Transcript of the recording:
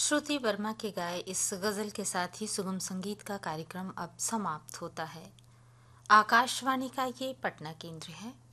श्रुति वर्मा के गाए इस गजल के साथ ही सुगम संगीत का कार्यक्रम अब समाप्त होता है। आकाशवाणी का ये पटना केंद्र है।